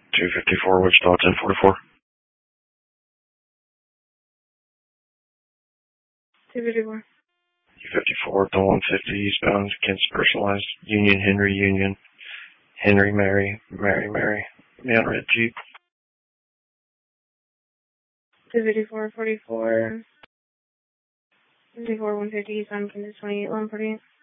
254 Wichita 1044. 254. 254 to 150 eastbound against personalized Union Mary, man red Jeep. 254 44. 54 150 eastbound Kansas 28 140.